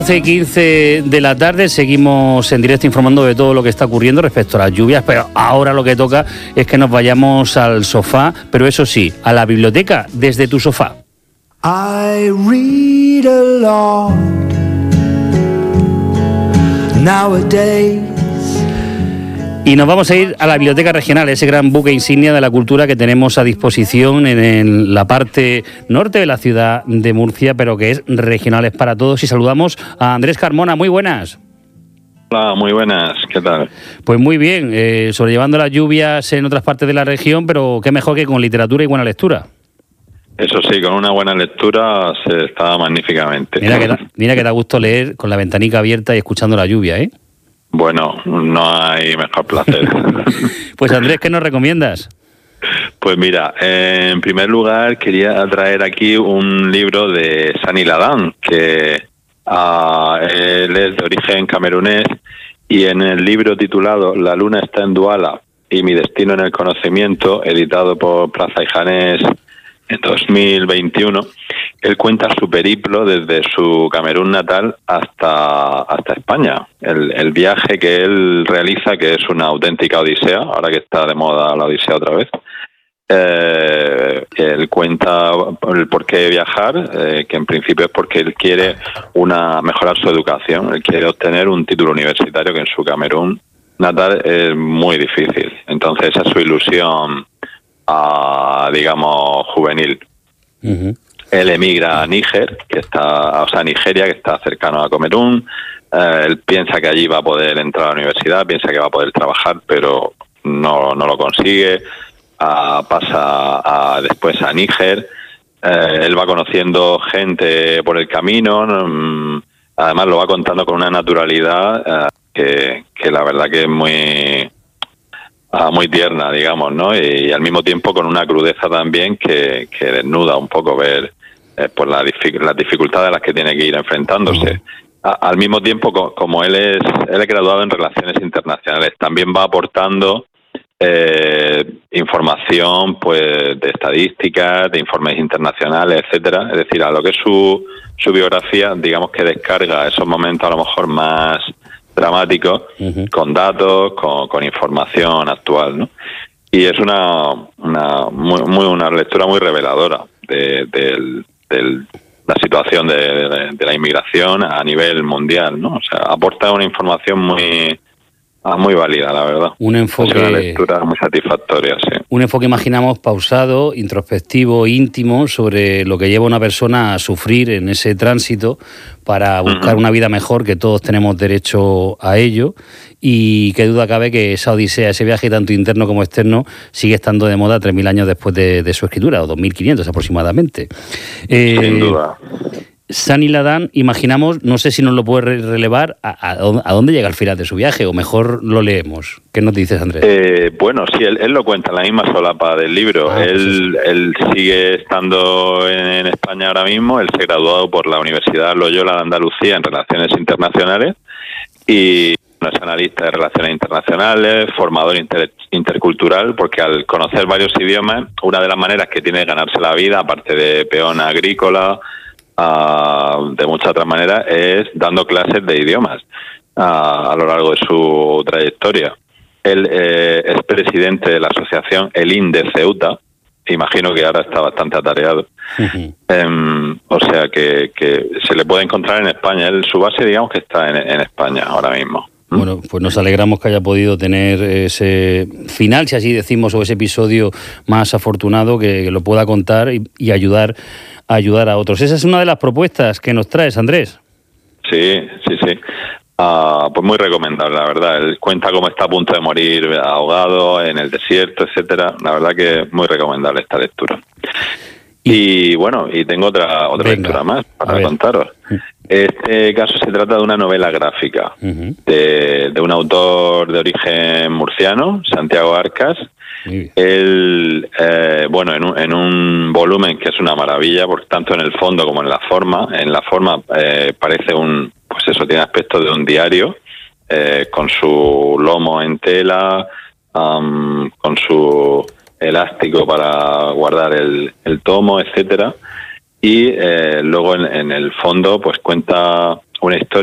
11:15 de la tarde, seguimos en directo informando de todo lo que está ocurriendo respecto a las lluvias, pero ahora lo que toca es que nos vayamos al sofá, pero eso sí, a la biblioteca desde tu sofá. I read a lot nowadays. Y nos vamos a ir a la Biblioteca Regional, ese gran buque insignia de la cultura que tenemos a disposición en la parte norte de la ciudad de Murcia, pero que es Regionales para Todos. Y saludamos a Andrés Carmona. Muy buenas. Hola, muy buenas. ¿Qué tal? Pues muy bien, sobrellevando las lluvias en otras partes de la región, pero qué mejor que con literatura y buena lectura. Eso sí, con una buena lectura se está magníficamente. Mira que da gusto leer con la ventanica abierta y escuchando la lluvia, ¿eh? Bueno, no hay mejor placer. Pues Andrés, ¿qué nos recomiendas? Pues mira, en primer lugar quería traer aquí un libro de Sani Ladán, que él es de origen camerunés, y en el libro titulado La luna está en Duala y mi destino en el conocimiento, editado por Plaza y Janés en 2021, él cuenta su periplo desde su Camerún natal hasta España. El viaje que él realiza, que es una auténtica odisea, ahora que está de moda la odisea otra vez. Él cuenta el por qué viajar, que en principio es porque él quiere mejorar su educación. Él quiere obtener un título universitario que en su Camerún natal es muy difícil. Entonces esa es su ilusión, digamos, juvenil. Uh-huh. Él emigra a Níger, Nigeria, que está cercano a Camerún. Él piensa que allí va a poder entrar a la universidad, piensa que va a poder trabajar, pero no lo consigue. Pasa después a Níger. Él va conociendo gente por el camino. Además lo va contando con una naturalidad que la verdad que es muy tierna, digamos, ¿no? Y al mismo tiempo con una crudeza también que desnuda un poco ver pues las dificultades a las que tiene que ir enfrentándose. Al mismo tiempo, como él es graduado en Relaciones Internacionales, también va aportando información pues de estadísticas, de informes internacionales, etcétera. Es decir, a lo que es su biografía, digamos que descarga esos momentos a lo mejor más dramáticos, uh-huh, con datos, con información actual, ¿no? Y es una lectura muy reveladora de la situación de la inmigración a nivel mundial, ¿no? O sea, aporta una información muy válida, la verdad. Un enfoque, es una lectura muy satisfactoria, sí. Un enfoque, imaginamos, pausado, introspectivo, íntimo, sobre lo que lleva a una persona a sufrir en ese tránsito para buscar, uh-huh, una vida mejor, que todos tenemos derecho a ello, y qué duda cabe que esa odisea, ese viaje tanto interno como externo, sigue estando de moda 3.000 años después de su escritura, o 2.500 aproximadamente. Sin duda. Sani Ladán, imaginamos, no sé si nos lo puede relevar, a dónde llega al final de su viaje, o mejor lo leemos. ¿Qué nos dices, Andrés? Bueno, sí, él lo cuenta en la misma solapa del libro. Él sigue estando en España ahora mismo. Él se graduó por la Universidad Loyola de Andalucía en Relaciones Internacionales y es analista de Relaciones Internacionales, formador intercultural, porque al conocer varios idiomas, una de las maneras que tiene de ganarse la vida, aparte de peón agrícola, de muchas otras maneras, es dando clases de idiomas a lo largo de su trayectoria. Él es presidente de la asociación ELIN de Ceuta. Imagino que ahora está bastante atareado. Uh-huh. O sea que se le puede encontrar en España. Su base, digamos que está en España ahora mismo. Bueno, pues nos alegramos que haya podido tener ese final, si así decimos, o ese episodio más afortunado, que lo pueda contar y ayudar a otros. Esa es una de las propuestas que nos traes, Andrés. Sí. Pues muy recomendable, la verdad. Él cuenta cómo está a punto de morir ahogado en el desierto, etcétera. La verdad que es muy recomendable esta lectura. Y bueno, y tengo otra lectura más para contaros. Este caso se trata de una novela gráfica, uh-huh, de un autor de origen murciano, Santiago Arcas. Él, en un volumen que es una maravilla, por tanto en el fondo como en la forma. En la forma parece tiene aspecto de un diario, con su lomo en tela, con su elástico para guardar el tomo, etcétera. Y luego en el fondo pues cuenta una historia